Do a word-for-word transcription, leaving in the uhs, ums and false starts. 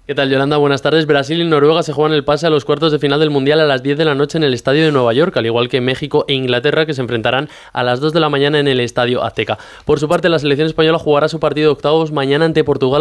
¿Qué tal, Yolanda? Buenas tardes. Brasil y Noruega se juegan el pase a los cuartos de final del Mundial a las diez de la noche en el Estadio de Nueva York, al igual que México e Inglaterra, que se enfrentarán a las dos de la mañana en el Estadio Azteca. Por su parte, la selección española jugará su partido de octavos mañana ante Portugal